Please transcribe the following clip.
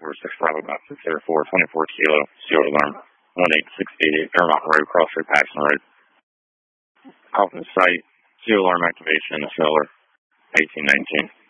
Order 6 Bravo about 604, 24 Kilo, Seal Alarm, 18688, Fairmont Road, Crossroad, Paxton Road. Off the site, Seal Alarm activation, seller, 1819.